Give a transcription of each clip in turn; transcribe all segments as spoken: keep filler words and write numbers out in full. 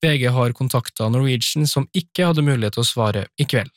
V G har kontaktet Norwegian, som ikke hadde mulighet til å svare i kveld.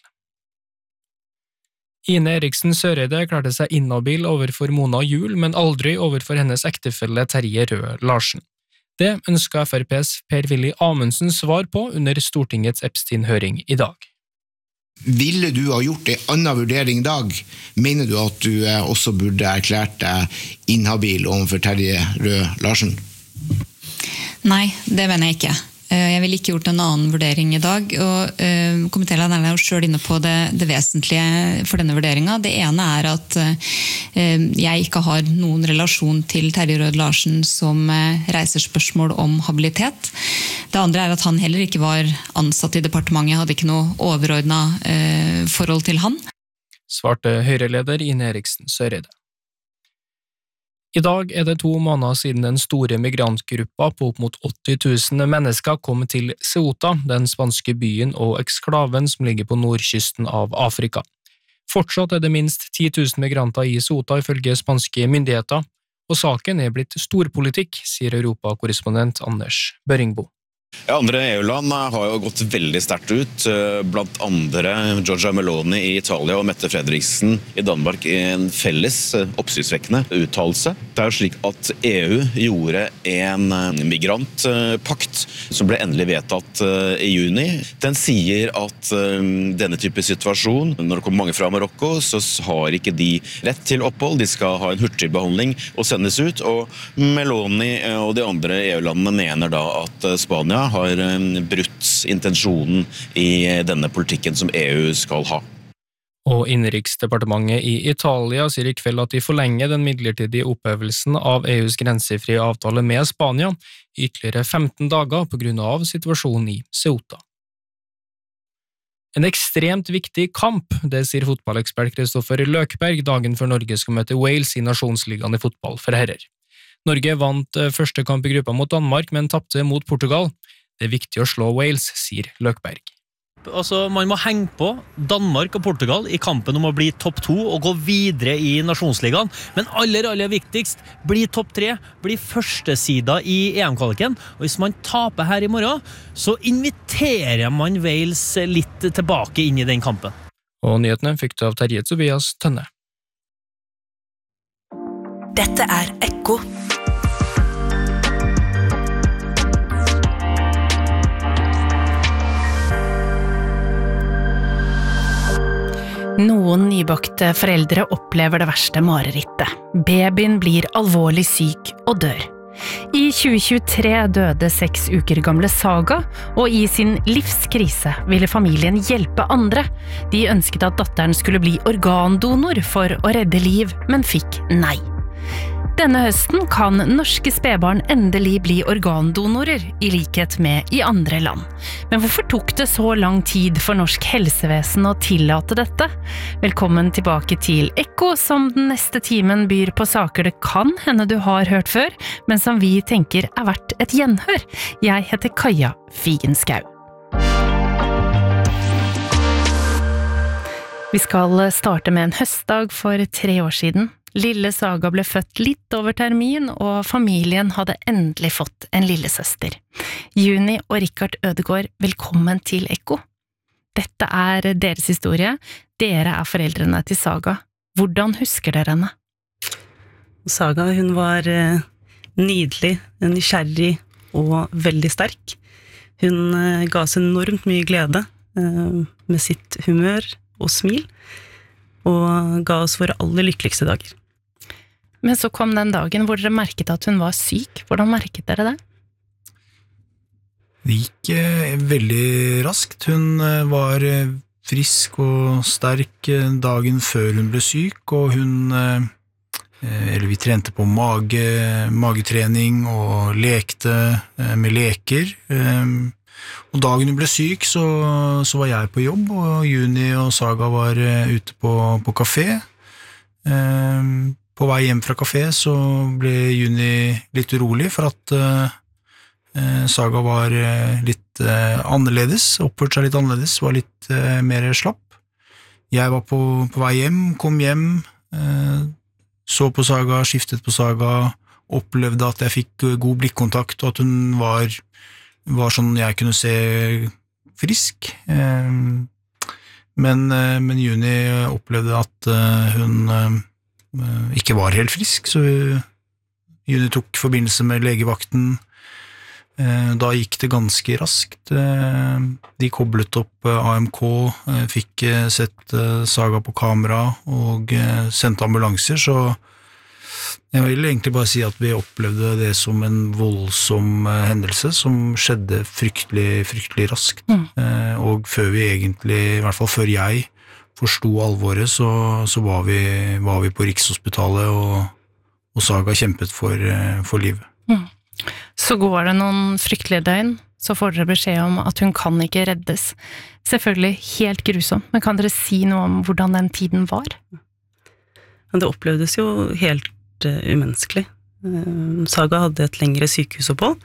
Ine Eriksen Søreide klarte seg inhabil overfor Mona Juel, men aldri overfor hennes ektefelle Terje Røe Larsen. Det ønsket F R P's Per-Willy Amundsen svar på under Stortingets Epstein-høring i dag. Ville du ha gjort en annen vurdering i dag? Mener du at du også burde erklært deg inhabil overfor Terje Røe Larsen? Nei, det mener jeg ikke. Jeg ville ikke gjort en annen vurdering i dag, og uh, komitélederen er jo selv inne på det, det vesentlige for denne vurderingen. Det ene er at uh, jeg ikke har noen relasjon til Terje Røe Larsen som uh, reiser spørsmål om habilitet. Det andre er at han heller ikke var ansatt i departementet, hadde ikke noe overordnet uh, forhold til han. Svarte Høyre-leder Ine Eriksen Søreide. I dag er det to måneder siden den store migrantgruppa på opp mot åtti tusen mennesker kom til Ceuta, den spanske byen og eksklaven som ligger på nordkysten av Afrika. Fortsatt er det minst ti tusen migranter i Ceuta ifølge spanske myndigheter, og saken er blitt storpolitikk, sier Europa-korrespondent Anders Børringbo. Ja, andre E U-land har jo gått veldig sterkt ut, blant andre Giorgia Meloni i Italia og Mette Frederiksen i Danmark i en felles oppsiktsvekkende uttalelse. Det er jo slik at E U gjorde en migrantpakt som ble endelig vedtatt i juni. Den sier at denne type situasjon, når det kommer mange fra Marokko, så har ikke de rett til opphold, de skal ha en hurtig behandling og sendes ut, og Meloni og de andre E U-landene mener da at Spania har brutt intensjonen i denne politikken som E U skal ha. Og Innenriksdepartementet i Italia sier i kveld at de forlenger den midlertidige opphevelsen av E U's grensefrie avtale med Spania i ytterligere femten dager på grunn av situasjonen i Ceuta. En ekstremt viktig kamp, det sier fotballekspert Kristoffer Løkberg dagen før Norge skal møte Wales i Nasjonsligaen i fotball for herrer. Norge vant første kamp i gruppa mot Danmark, men tapte mot Portugal. Det er viktig å slå Wales, sier Løkberg. Altså, man må henge på Danmark og Portugal i kampen om å bli topp to og gå videre i Nasjonsligaen. Men aller, aller viktigst, bli topp tre, bli førstesida i E M-kvaliken. Og hvis man taper her i morgen, så inviterer man Wales litt tilbake inn i den kampen. Og nyhetene fikk du av Terje Tobias Tønne. Dette er Ekko. Noen nybakte foreldre opplever det verste marerittet. Babyen blir alvorlig syk og dør. I tjue tjuetre døde seks uker gamle Saga, og i sin livskrise ville familien hjelpe andre. De ønsket at datteren skulle bli organdonor for å redde liv, men fikk nei. Denne høsten kan norske spedbarn endelig bli organdonorer, i likhet med i andre land. Men hvorfor tok det så lang tid for norsk helsevesen å tillate dette? Velkommen tilbake til Ekko, som den neste timen byr på saker det kan hende du har hørt før, men som vi tenker er verdt et gjenhør. Jeg heter Kaja Figenschou. Vi skal starte med en høstdag for tre år siden. Lille Saga ble født litt over termin, og familien hadde endelig fått en lillesøster. Juni og Rikard Ødegård, velkommen til Ekko. Dette er deres historie. Dere er foreldrene til Saga. Hvordan husker dere henne? Saga, hun var nydelig, nysgjerrig og veldig sterk. Hun ga oss enormt mye glede med sitt humør og smil, og ga oss våre aller lykkeligste dager. Men så kom den dagen hvor dere merket at hun var syk. Hvordan merket dere det? Det gikk eh, veldig raskt. Hun eh, var eh, frisk og sterk eh, dagen før hun ble syk, og hun, eh, eller vi trente på mage, magetrening og lekte eh, med leker. Eh, og dagen hun ble syk, så, så var jeg på jobb, og Juni og Saga var eh, ute på, på kafé. Eh, På vei hjem fra kafé så ble Juni litt urolig for at uh, Saga var uh, litt uh, annerledes, oppførte seg litt annerledes, var litt uh, mer slapp. Jeg var på, på vei hjem, kom hjem, uh, så på Saga, skiftet på Saga, opplevde at jeg fikk god blikkontakt, og at hun var var sånn jeg kunne se frisk. Men, men Juni opplevde at hun ikke var helt frisk, så Juni tok forbindelse med legevakten. Da gikk det ganske raskt. De koblet opp A M K, fikk sett Saga på kamera og sendte ambulanser, så jeg vil egentlig bare si at vi opplevde det som en voldsom hendelse som skjedde fryktelig, fryktelig raskt. Mm. Og før vi egentlig, i hvert fall før jeg forstod alvoret, så, så var, vi, var vi på Rikshospitalet, og, og Saga kjempet for, for livet. Mm. Så går det noen fryktelige døgn, så får dere beskjed om at hun kan ikke reddes. Selvfølgelig helt grusom, men kan dere si noe om hvordan den tiden var? Det opplevdes jo helt umenneskelig. Saga hadde et lengre sykehusopphold.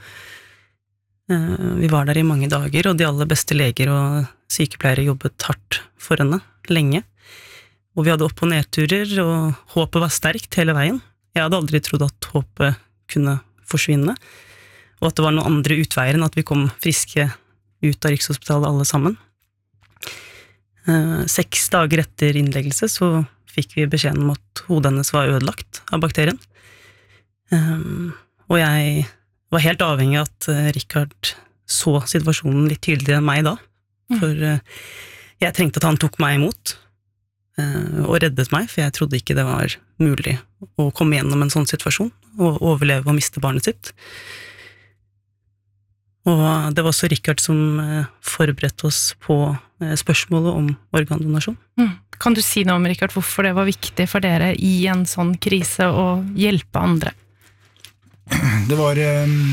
Vi var der i mange dager, og de aller beste leger og sykepleiere jobbet hardt for henne, lenge. Og vi hadde opp- og nedturer, og håpet var sterkt hele veien. Jeg hadde aldri trodd at håpet kunne forsvinne, og at det var noen andre utveier enn at vi kom friske ut av Rikshospitalet alle sammen. Seks dager etter innleggelse så fikk vi beskjeden om at hodet hennes var ødelagt av bakterien. Um, og jeg var helt avhengig av at uh, Richard så situasjonen litt tydeligere enn meg da. Mm. For uh, jeg trengte at han tok meg imot uh, og reddet meg, for jeg trodde ikke det var mulig å komme gjennom en sånn situasjon og overleve og miste barnet sitt. Og det var også Richard som uh, forberedte oss på uh, spørsmålet om organdonasjon. Mm. Kan du si noe om, Richard, hvorfor det var viktig for dere i en sånn krise å hjelpe andre? Det var,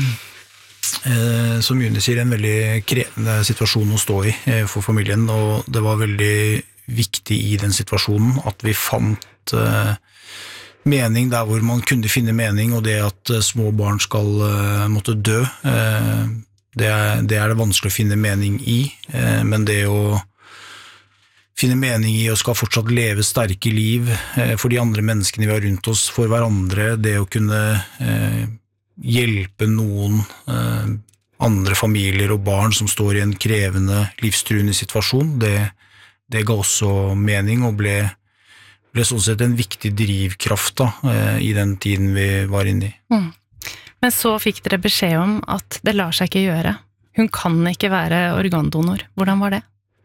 eh, som Juni sier, en veldig krevende situasjon å stå i eh, for familien, og det var veldig viktig i den situasjonen at vi fant eh, mening der hvor man kunne finne mening, og det at eh, små barn skal eh, måtte dø, eh, det, er, det er det vanskelig å finne mening i, eh, men det å finne mening i og skal fortsatt leve sterke liv eh, for de andre menneskene vi har rundt oss, for hverandre, det å kunne eh, hjelpe noen eh, andre familier og barn som står i en krevende, livstruende situasjon, det, det ga også mening og ble, ble sånn sett en viktig drivkraft da, eh, i den tiden vi var inne i. Mm. Men så fikk dere beskjed om at det lar seg ikke gjøre. Hun kan ikke være organdonor. Hvordan var det?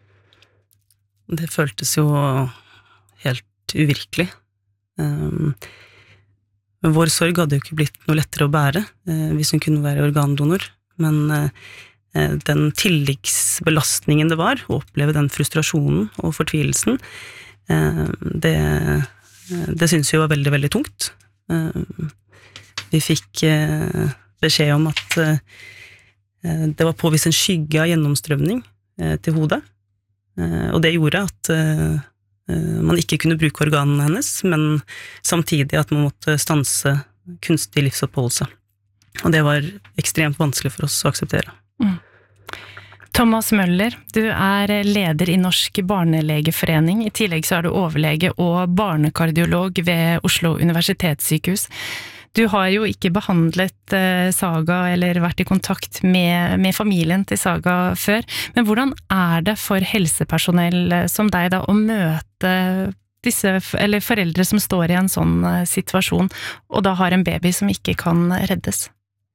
Det føltes jo helt uvirkelig. Um, vår sorg hadde jo ikke blitt noe lettere å bære uh, hvis hun kunne være organdonor, men uh, den tilleggsbelastningen det var, å oppleve den frustrasjonen og fortvilelsen, uh, det, det synes vi var veldig, veldig tungt. Uh, vi fikk uh, beskjed om at uh, det var påvist en skygge av gjennomstrømning uh, til hodet, og det gjorde at uh, man ikke kunne bruke organene hennes, men samtidig at man måtte stanse kunstig livsoppholdelse. Og det var ekstremt vanskelig for oss å akseptere. Mm. Thomas Møller, du er leder i Norsk Barnelegeforening. I tillegg så er du overlege og barnekardiolog ved Oslo Universitetssykehus. Du har jo ikke behandlet eh, Saga eller vært i kontakt med, med familien til Saga før, men hvordan er det for helsepersonell som deg da å møte disse, eller foreldre som står i en sånn eh, situasjon, og da har en baby som ikke kan reddes?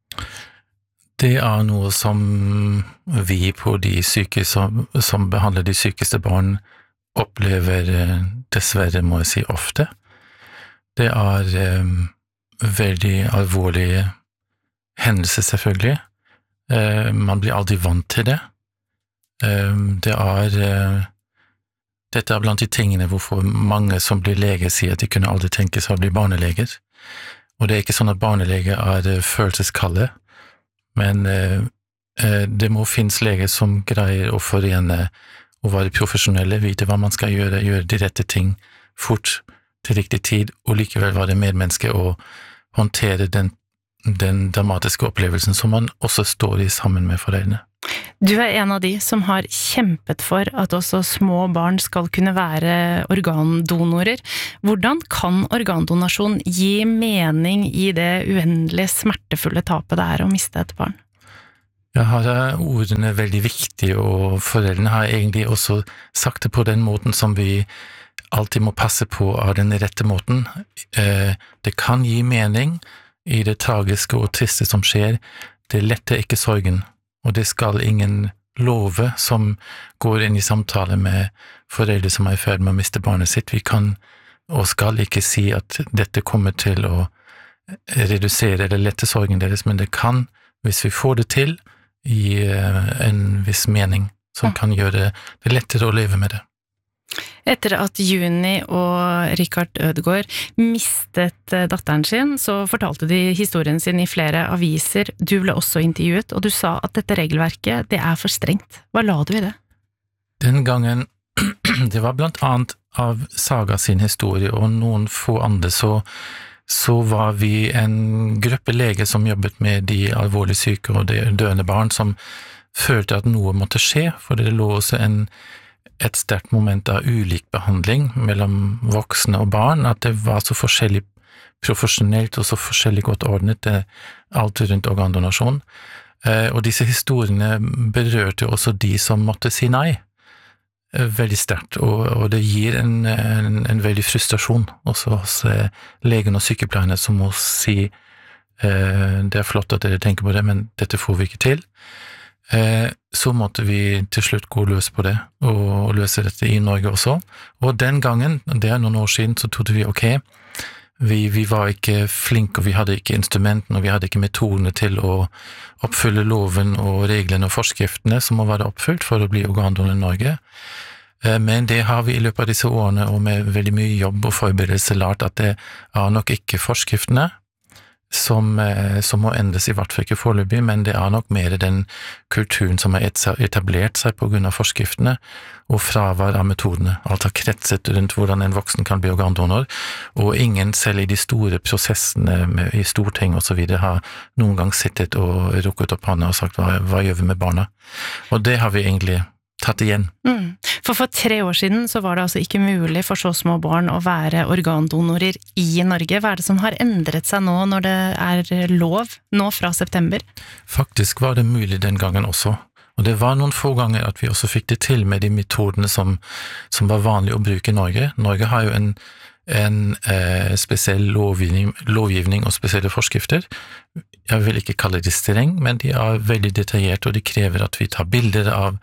Det er noe som vi på de sykehus som, som behandler de sykeste barn opplever dessverre, må jeg si, ofte. Det er eh, veldig alvorlige hendelser, selvfølgelig. Eh, man blir aldri vant til det. Eh, det er eh, dette er blant de tingene hvorfor mange som blir leger sier at de kunne aldri tenke seg å bli barneleger. Og det er ikke sånn at barneleger er følelseskalde, men eh, det må finnes leger som greier å forene å være profesjonelle, vite hva man skal gjøre, gjøre de rette ting fort til riktig tid, og likevel være medmenneske og håndtere den, den dramatiske opplevelsen som man også står i sammen med foreldrene. Du er en av de som har kjempet for at også små barn skal kunne være organdonorer. Hvordan kan organdonasjon gi mening i det uendelige smertefulle tapet det er å miste et barn? Ja, her er ordene veldig viktige, og foreldrene har egentlig også sagt det på den måten som vi alltid må passe på av den rette måten. Det kan gi mening i det tragiske og triste som skjer. Det letter ikke sorgen, og det skal ingen love som går inn i samtale med foreldre som er i ferd med å miste barnet sitt. Vi kan og skal ikke si at dette kommer til å redusere eller lette sorgen deres, men det kan, hvis vi får det til, gi en viss mening som kan gjøre det lettere å leve med det. Etter at Juni og Richard Ødegaard mistet datteren sin, så fortalte de historien sin i flere aviser. Du ble også intervjuet, og du sa at dette regelverket, det er for strengt. Hva la du i det? Den gangen, det var blant annet av Saga sin historie og noen få andre, så, så var vi en gruppe leger som jobbet med de alvorlig syke og de døende barn, som følte at noe måtte skje, for det lå også en et sterkt moment av ulik behandling mellom voksne og barn, at det var så forskjellig profesjonelt og så forskjellig godt ordnet, det, alt rundt organdonasjon. Eh, og disse historiene berørte også de som måtte si nei, eh, veldig sterkt, og, og det gir en, en, en veldig frustrasjon også hos eh, legen og sykepleierne som må si eh, det er flott at dere tenker på det, men dette får vi ikke til. Eh, så måtte vi til slutt gå løs på det, og løse dette i Norge også. Og den gangen, det er noen år siden, så trodde vi, ok, vi, vi var ikke flinke, og vi hadde ikke instrumentene, og vi hadde ikke metodene til å oppfylle loven og reglene og forskriftene som må være oppfylt for å bli organdonor i Norge. Eh, men det har vi i løpet av disse årene, og med veldig mye jobb og forberedelse, lært at det er nok ikke forskriftene, Som, som må endres i hvert fall ikke foreløpig, men det er nok mer den kulturen som har etablert seg på grunn av forskriftene og fravær av metodene. Alt har kretset rundt hvordan en voksen kan bli organdonor, og ingen, selv i de store prosessene med, i Storting og så videre, har noen gang sittet og rukket opp hånda og sagt hva, hva gjør vi med barna? Og det har vi egentlig tatt igjen. Mm. For for tre år siden så var det altså ikke mulig for så små barn å være organdonorer i Norge. Hva er det som har endret seg nå når det er lov, nå fra september? Faktisk var det mulig den gangen også. Og det var noen få ganger at vi også fikk det til med de metodene som, som var vanlig å bruke i Norge. Norge har jo en, en eh, spesiell lovgivning, lovgivning og spesielle forskrifter. Jeg vil ikke kalle det streng, men de er veldig detaljerte, og de krever at vi tar bilder av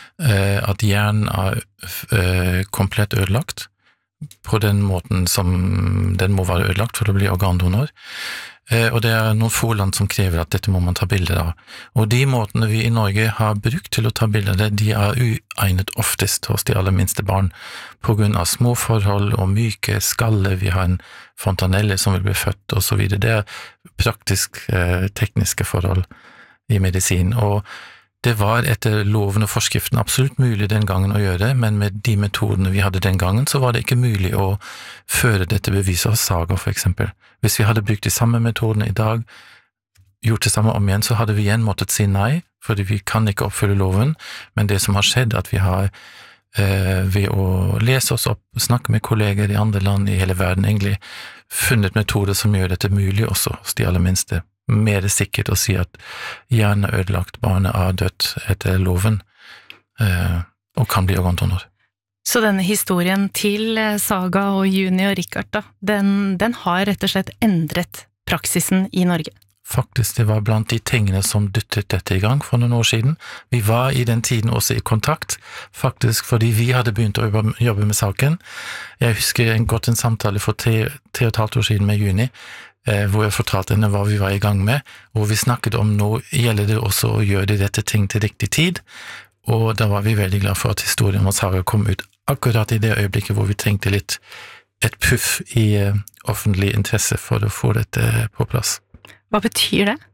at hjernen er uh, komplett ødelagt på den måten som den må være ødelagt for å bli organdonor. Uh, og det er noen få land som krever at dette må man ta bilder av. Og de måtene vi i Norge har brukt til å ta bilder av, de er uegnet oftest hos de aller minste barn, på grunn av små forhold og myke skaller. Vi har en fontanelle som vil bli født, og så videre. Det er praktisk uh, tekniske forhold i medisin, og det var etter loven og forskriften absolutt mulig den gangen å gjøre, men med de metodene vi hadde den gangen, så var det ikke mulig å føre dette beviset hos Saga, for eksempel. Hvis vi hadde brukt de samme metodene i dag, gjort det samme om igjen, så hadde vi igjen måttet si nei, fordi vi kan ikke oppfylle loven, men det som har skjedd, at vi har eh, ved å lese oss opp, snakke med kolleger i andre land i hele verden, egentlig funnet metoder som gjør dette mulig også hos de aller minste. Mer sikkert å si at hjernen er ødelagt, barnet er dødt etter loven, eh, og kan bli organdonor. Så denne historien til Saga og Juni og Richard, da, den, den har rett og slett endret praksisen i Norge? Faktisk, det var blant de tingene som dyttet dette i gang for noen år siden. Vi var i den tiden også i kontakt, faktisk fordi vi hadde begynt å jobbe med saken. Jeg husker en godt en samtale for tre, tre og et halvt år siden med Juni, hvor jeg fortalte henne hva vi var i gang med, og vi snakket om nå gjelder det også å gjøre de rette ting til riktig tid, og da var vi veldig glad for at historien om Saga kom ut akkurat i det øyeblikket hvor vi trengte litt et puff i uh, offentlig interesse for å få dette på plass. Hva betyr det?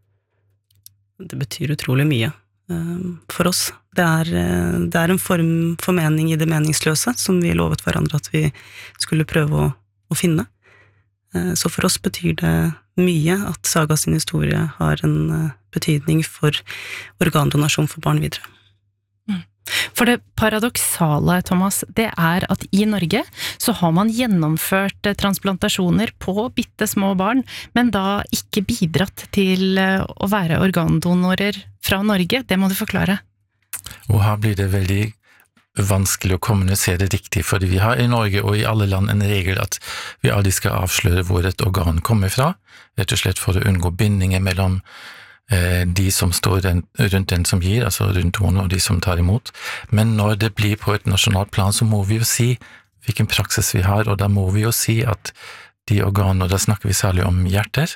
Det betyr utrolig mye uh, for oss. Det er, uh, det er en form for mening i det meningsløse, som vi lovet hverandre at vi skulle prøve å, å finne. Så for oss betyr det mye at Saga sin historie har en betydning for organdonasjon for barn videre. For det paradoksale, Thomas, det er at i Norge så har man gjennomført transplantasjoner på bitte små barn, men da ikke bidratt til å være organdonorer fra Norge? Det må du forklare. Og her blir det veldig vanskelig å kommunisere riktig, fordi vi har i Norge og i alle land en regel at vi aldri skal avsløre hvor et organ kommer fra, rett og slett for å unngå bindinger mellom eh, de som står den, rundt den som gir, altså rundt donor og de som tar imot. Men når det blir på et nasjonalt plan, så må vi jo si hvilken praksis vi har, og da må vi jo si at de organene, og da snakker vi særlig om hjerter,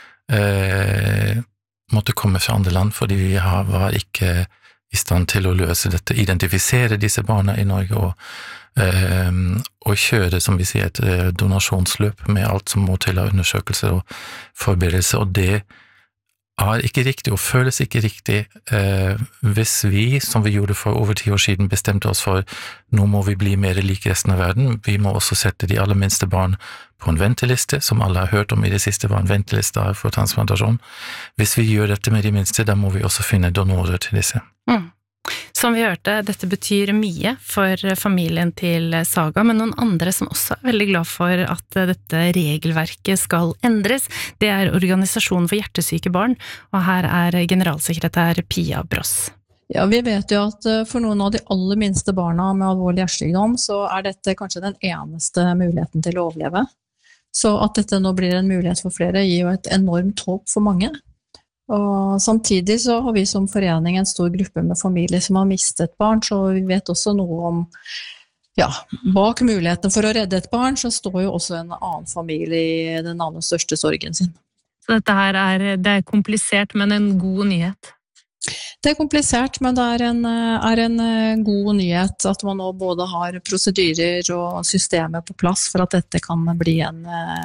eh, måtte komme fra andre land, fordi vi har, var ikke i stand til å løse dette, identifisere disse barna i Norge og, eh, og kjøre, som vi sier, et donasjonsløp med alt som må til av undersøkelser og forberedelser, og det er ikke riktig og føles ikke riktig eh, hvis vi, som vi gjorde for over ti år siden, bestemte oss for nå må vi bli mer lik resten av verden, vi må også sette de aller minste barn på en venteliste, som alle har hørt om i det siste var en venteliste for transplantasjon. Hvis vi gjør dette med de minste, da må vi også finne donorer til disse. Mm. Som vi hørte, dette betyr mye for familien til Saga, men noen andre som også er veldig glad for at dette regelverket skal endres, det er Organisasjonen for hjertesyke barn, og her er generalsekretær Pia Bross. Ja, vi vet jo at for noen av de aller minste barna med alvorlig hjertesykdom, så er dette kanskje den eneste muligheten til å overleve. Så at dette nå blir en mulighet for flere gir jo et enormt håp for mange. Og samtidig så har vi som forening en stor gruppe med familier som har mistet barn, så vi vet også noe om, ja, bak muligheten for å redde et barn, så står jo også en annen familie i den aller største sorgen sin. Så dette her er, det er komplisert, men en god nyhet? Det er komplisert, men det er en, er en god nyhet at man nå både har prosedyrer og systemer på plass for at dette kan bli en,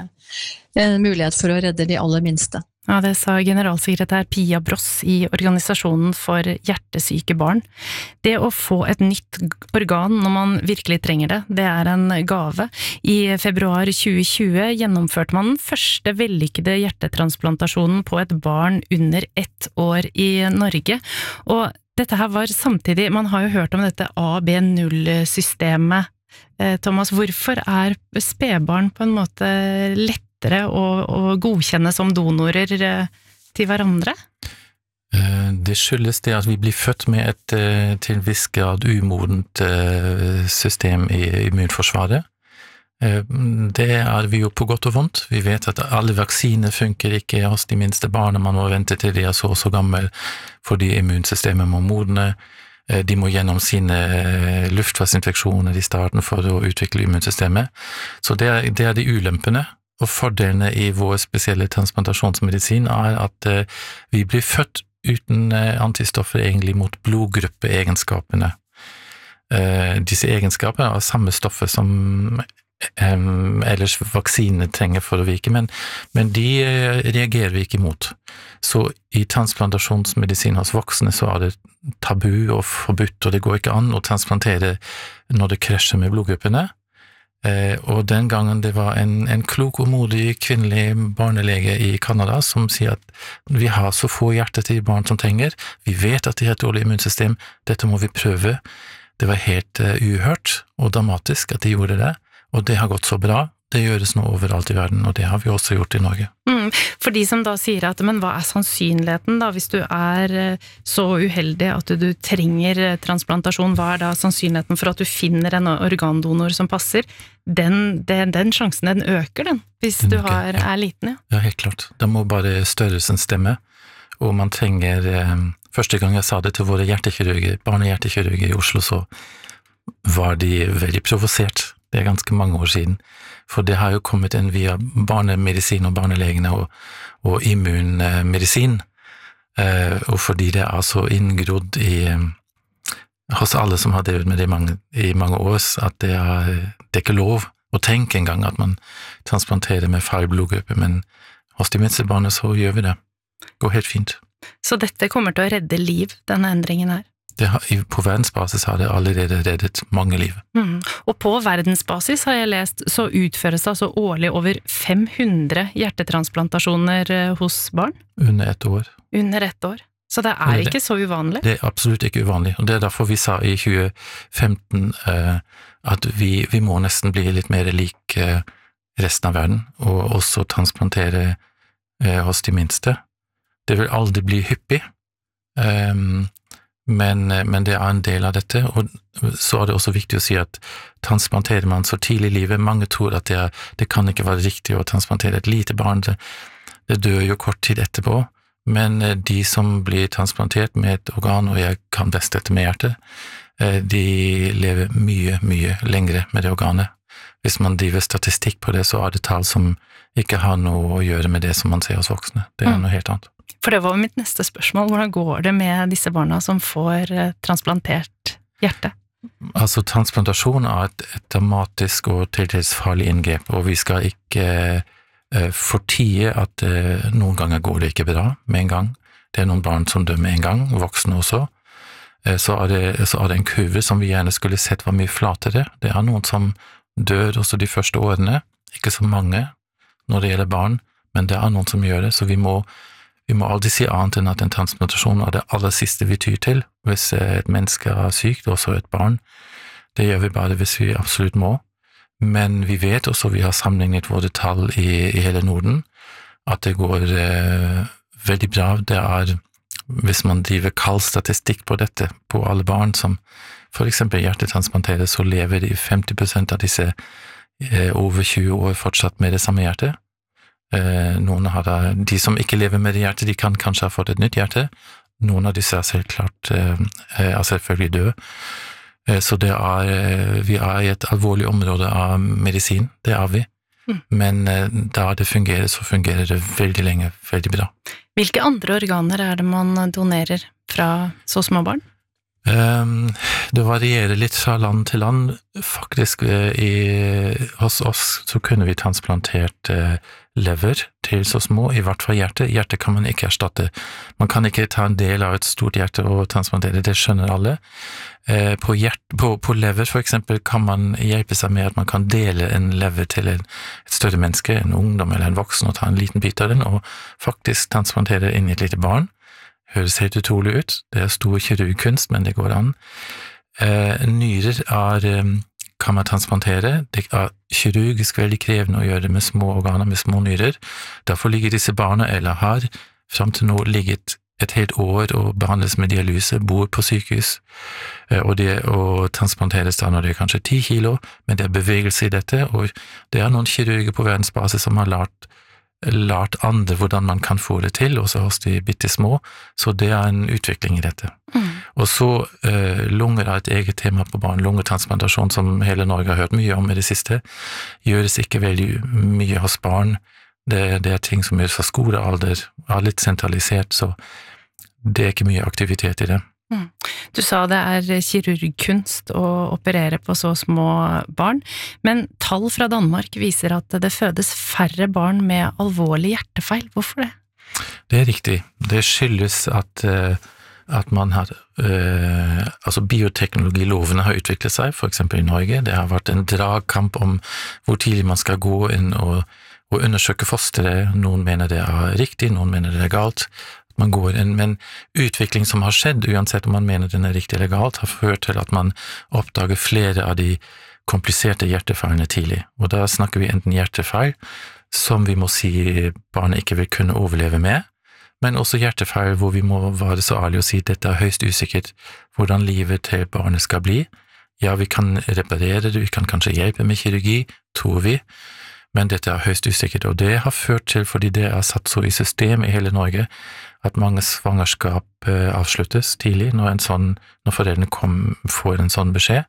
en mulighet for å redde de aller minste. Ja, det sa generalsekretær Pia Bross i Organisasjonen for hjertesyke barn. Det å få et nytt organ når man virkelig trenger det, det er en gave. I februar tjue tjue gjennomførte man den første vellykkede hjertetransplantasjonen på et barn under ett år i Norge. Og dette her var samtidig, man har jo hørt om dette A B null-systemet. Thomas, hvorfor er spedbarn på en måte lett Å, å godkjenne som donorer til hverandre? Det skyldes det at vi blir født med et til en viss grad umodent system i immunforsvaret. Det er vi jo på godt og vondt. Vi vet at alle vaksiner funker ikke hos de minste barna. Man må vente til de er så og så gammel fordi immunsystemet må modne. De må gjennom sine luftveissinfeksjoner i starten for å utvikle immunsystemet. Så det er, det er de ulempene. Og fordelene i vår spesielle transplantasjonsmedisin er at uh, vi blir født uten uh, antistoffer egentlig mot blodgruppeegenskapene. Uh, disse egenskaper er samme stoffer som um, ellers vaksinene trenger for å virke, men, men de uh, reagerer vi ikke mot. Så i transplantasjonsmedisin hos voksne så er det tabu og forbudt, og det går ikke an å transplantere når det krasjer med blodgruppene. Eh, og den gangen det var en, en klok og modig kvinnelig barnelege i Kanada som sier at vi har så få hjerter til barn som trenger, vi vet at de har et dårlig immunsystem, dette må vi prøve. Det var helt uh, uhørt og dramatisk at de gjorde det, og det har gått så bra. Det gjøres nå overalt i verden, og det har vi også gjort i Norge. Mm, for de som da sier at, men hva er sannsynligheten da, hvis du er så uheldig at du trenger transplantasjon, hva er da sannsynligheten for at du finner en organdonor som passer? Den, den, den sjansen, den øker den, hvis den øker, du har, ja. er liten, ja. Ja, helt klart. Da må bare størrelsen stemme, og man trenger, eh, første gang jeg sa det til våre hjertekirurger, barnehjertekirurger i Oslo, så var de veldig provosert. Det er ganske mange år siden, for det har jo kommet inn via barnemedisin og barnelegene og, og immunmedisin, eh, og fordi det er så inngrodd i, hos alle som har drevet med det i mange, i mange år, at det er, det er ikke lov å tenke engang at man transplanterer med feil blodgruppe, men hos de minste barna så gjør vi det. Det går helt fint. Så dette kommer til å redde liv, denne endringen her? Det har, på verdensbasis har det allerede reddet mange liv. Mm. Og på verdensbasis har jeg lest, så utføres det altså årlig over fem hundre hjertetransplantasjoner hos barn? Under ett år. Under ett år. Så det er det, ikke så uvanlig? Det er absolutt ikke uvanlig, og det er derfor vi sa i tjue femten uh, at vi, vi må nesten bli litt mer lik uh, resten av verden, og også transplantere uh, hos de minste. Det vil aldri bli hyppig, Um, men, men det er en del av dette, og så er det også viktig å si at transplanterer man så tidlig i livet, mange tror at det, er, det kan ikke være riktig å transplantere et lite barn, det, det dør jo kort tid etterpå, men de som blir transplantert med et organ, og jeg kan best dette med hjertet, de lever mye, mye lengre med det organet. Hvis man driver statistikk på det, så er det tall som ikke har noe å gjøre med det som man ser hos voksne. Det er noe helt annet. For det var mitt neste spørsmål. Hvordan går det med disse barna som får transplantert hjerte? Altså, transplantasjon er et, et dramatisk og til dels farlig inngrep, og vi skal ikke uh, fortie at uh, noen ganger går det ikke bra med en gang. Det er noen barn som dør med en gang, voksne også. Uh, så, er det, så er det en kurve som vi gjerne skulle sett var mye flatere. Det er noen som dør også de første årene, ikke så mange når det gjelder barn, men det er noen som gjør det, så vi må Vi må aldri si annet enn at en transplantasjon er det aller siste vi tyr til, hvis et menneske er sykt, også et barn. Det gjør vi bare hvis vi absolutt må. Men vi vet også, vi har sammenlignet våre tall i, i hele Norden, at det går eh, veldig bra. Det er, hvis man driver kald statistikk på dette, på alle barn som for eksempel hjertetransplanteres, så lever de femti prosent av disse eh, over tjue år fortsatt med det samme hjertet. Eh, noen har da, de som ikke lever med det hjertet, de kan kanskje ha fått et nytt hjerte. Noen av disse er selv klart, eh, er selvfølgelig døde. Eh, så det er, eh, vi er i et alvorlig område av medisin, det er vi. Mm. Men eh, da det fungerer, så fungerer det veldig lenge, veldig bra. Hvilke andre organer er det man donerer fra så små barn? Um, det varierer litt fra land til land. Faktisk i, hos oss så kunne vi transplantert uh, lever til så små, i hvert fall hjerte. Hjerte kan man ikke erstatte. Man kan ikke ta en del av et stort hjerte og transplantere, det skjønner alle. Uh, på, hjert, på, på lever for eksempel kan man hjelpe seg med at man kan dele en lever til en, et større menneske, en ungdom eller en voksen, og ta en liten bit av den og faktisk transplantere inn i et lite barn. Høres helt utrolig ut. Det er stor kirurgkunst, men det går an. Eh, nyrer er, kan man transplantere. Det er kirurgisk veldig krevende å gjøre det med små organer, med små nyrer. Derfor ligger disse barna, eller har frem til nå ligget et helt år og behandles med dialyse, bor på sykehus, eh, og det å transplanteres da når det er kanskje ti kilo, men det er bevegelse i dette, og det er noen kirurger på verdensbasis som har lært lært andre hvordan man kan få det til, også hos de bitte små, så det er en utvikling i dette. Mm. Og så uh, lunger er et eget tema på barn, lungetransplantasjon som hele Norge har hørt mye om i det siste, gjøres ikke veldig mye hos barn, det, det er ting som gjøres fra skolealder, er litt sentralisert, så det er ikke mye aktivitet i det. Mm. Du sa det er kirurgkunst å operere på så små barn, men tall fra Danmark viser at det fødes færre barn med alvorlig hjertefeil. Hvorfor det? Det er riktig. Det skyldes at, at man har, altså bioteknologilovene har utviklet seg, for eksempel i Norge. Det har vært en dragkamp om hvor tidlig man skal gå inn og, og undersøke fosteret. Noen mener det er riktig, noen mener det er galt. Man går inn, men utvikling som har skjedd, uansett om man mener den er riktig eller galt, har ført til at man oppdager flere av de kompliserte hjertefeilene tidlig. Og da snakker vi enten hjertefeil, som vi må si barnet ikke vil kunne overleve med, men også hjertefeil hvor vi må være så ærlige og si at dette er høyst usikkert hvordan livet til barnet skal bli. Ja, vi kan reparere det, vi kan kanskje hjelpe med kirurgi, tror vi, men dette er høyst usikkert, og det har ført til, fordi det er satt så i system i hele Norge, at mange svangerskap uh, avsluttes tidlig når, en sånn, når foreldrene kom, får en sånn beskjed.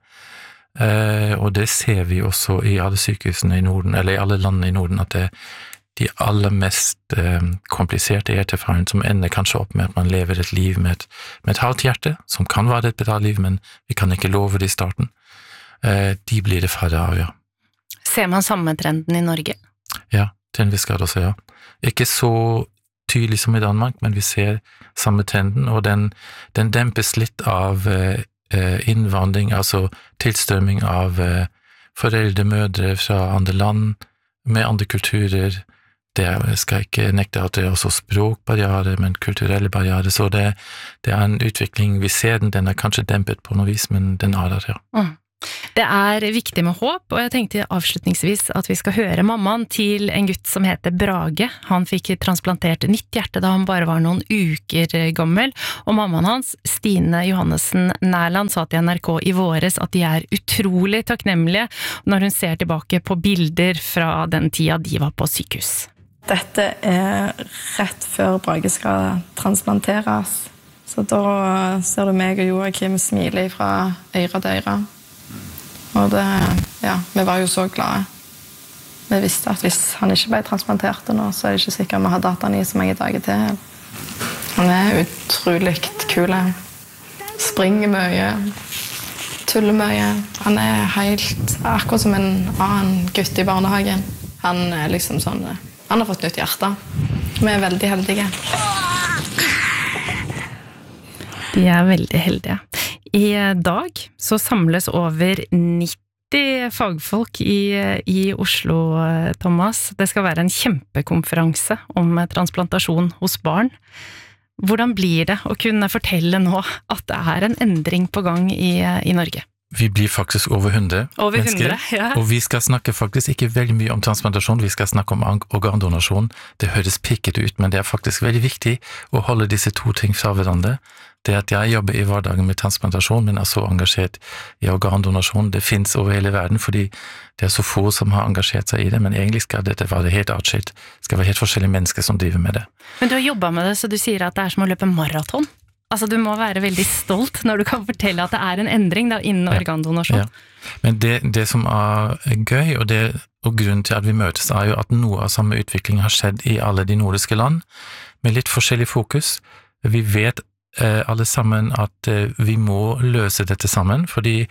Uh, og det ser vi også i alle sykehusene i Norden, eller i alle landene i Norden, at det de aller mest uh, kompliserte hjertefeilene som ender kanskje opp med at man lever et liv med et, med et halvt hjerte, som kan være et bra liv, men vi kan ikke love det i starten. Uh, de blir det færre av, ja. Ser man samme trenden i Norge? Ja, til en viss grad også, ja. Ikke så tydelig som i Danmark, men vi ser samme trenden, og den, den dempes litt av eh, innvandring, altså tilstrømming av eh, foreldre, mødre fra andre land, med andre kulturer. Det er, jeg skal ikke nekte at det er også språkbarriere, men kulturelle barriere, så det, det er en utvikling, vi ser den, den er kanskje dempet på noe vis, men den er der, ja. Mm. Det er viktig med håp, og jeg tenkte avslutningsvis at vi skal høre mammaen til en gutt som heter Brage. Han fikk transplantert nytt hjerte da han bare var noen uker gammel, og mammaen hans, Stine Johannessen Nærland, sa til N R K i våres at de er utrolig takknemlige når hun ser tilbake på bilder fra den tida de var på sykehus. Dette er rett før Brage skal transplanteres, så da ser du meg og Joakim smile fra øyre til øyre. Og det, ja, vi var jo så glade. Vi visste at hvis han ikke ble transplantert nå, så er det ikke sikkert vi hadde hatt han i så mange dager til. Han er utrolig kul. Springer mye, tuller mye. Han er helt akkurat som en annen gutt i barnehagen. Han er liksom sånn, han har fått nytt hjerte. Vi er veldig heldige. De er veldig heldige. I dag så samles over nitti fagfolk i, i Oslo, Thomas. Det skal være en kjempekonferanse om transplantasjon hos barn. Hvordan blir det å kunne fortelle nå at det er en endring på gang i, i Norge? Vi blir faktisk over hundre over mennesker, hundre, ja. Og vi skal snakke faktisk ikke veldig mye om transplantasjon, vi skal snakke om organdonasjon. Det høres pikket ut, men det er faktisk veldig viktig å holde disse to ting fra hverandre. Det at jeg jobber i hverdagen med transplantasjon, men er så engasjert i organdonasjon, det finnes over hele verden, fordi det er så få som har engasjert seg i det, men egentlig skal dette være helt atskilt. Det skal være helt forskjellige mennesker som driver med det. Men du har jobbet med det, så du sier at det er som å løpe maraton. Altså, du må være veldig stolt når du kan fortelle at det er en endring da, innen ja. organdonasjon. Ja. Men det, det som er gøy, og, det, og grunnen til at vi møtes, er jo at noe av samme utvikling har skjedd i alle de nordiske land, med litt forskjellig fokus. Vi vet eh, alle sammen at eh, vi må løse dette sammen, fordi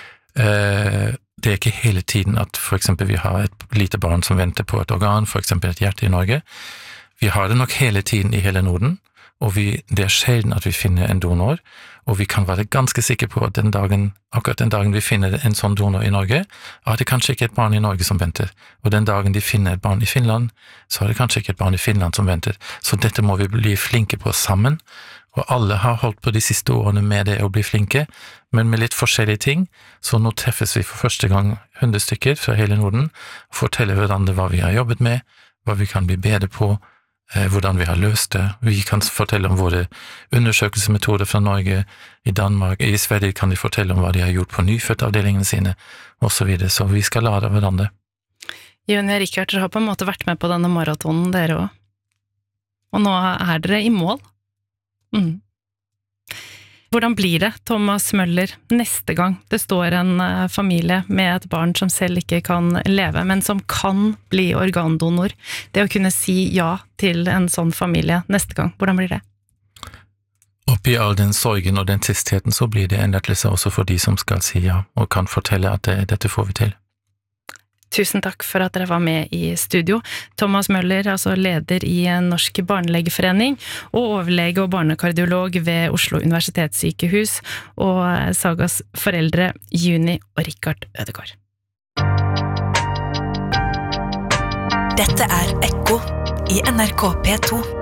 eh, det er ikke hele tiden at for eksempel vi har et lite barn som venter på et organ, for eksempel et hjerte i Norge. Vi har det nok hele tiden i hele Norden, og vi, det er sjelden at vi finner en donor, og vi kan være ganske sikre på at den dagen, akkurat den dagen vi finner en sånn donor i Norge, er det kanskje ikke et barn i Norge som venter, og den dagen de finner et barn i Finland, så er det kanskje ikke et barn i Finland som venter, så dette må vi bli flinke på sammen, og alle har holdt på de siste årene med det å bli flinke, men med litt forskjellige ting, så nå treffes vi for første gang hundre stykker fra hele Norden, og forteller hverandre hva vi har jobbet med, hva vi kan bli bedre på, hvordan vi har løst det. Vi kan fortelle om våre undersøkelsesmetoder fra Norge, i Danmark, i Sverige kan de fortelle om hva de har gjort på nyfødtavdelingene sine, og så videre, så vi skal lære av hverandre. Jønne og Rikard, dere har på en måte vært med på denne maratonen, dere også. Og nå er dere i mål. Mm. Hvordan blir det, Thomas Møller, neste gang det står en familie med et barn som selv ikke kan leve, men som kan bli organdonor? Det å kunne si ja til en sånn familie neste gang, hvordan blir det? Oppi all den sorgen og den tristheten så blir det en lettelse også for de som skal si ja, og kan fortelle at det, dette får vi til. Tusen takk for at dere var med i studio. Thomas Møller, altså leder i Norsk Barnelegeforening, og overlege og barnekardiolog ved Oslo Universitetssykehus, og Sagas foreldre Juni og Rikard Ødegård. Dette er Ekko i N R K P to.